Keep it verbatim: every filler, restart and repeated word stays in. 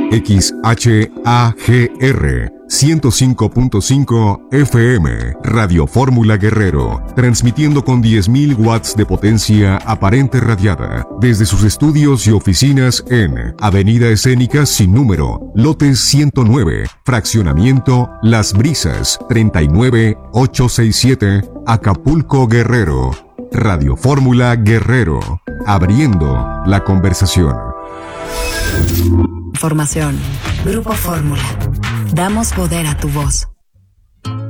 X H A G R ciento cinco punto cinco F M, Radio Fórmula Guerrero, transmitiendo con diez mil watts de potencia aparente radiada, desde sus estudios y oficinas en Avenida Escénica sin número, lote ciento nueve, fraccionamiento Las Brisas, treinta y nueve mil ochocientos sesenta y siete, Acapulco, Guerrero. Radio Fórmula Guerrero, abriendo la conversación. Formación. Grupo Fórmula. Damos poder a tu voz.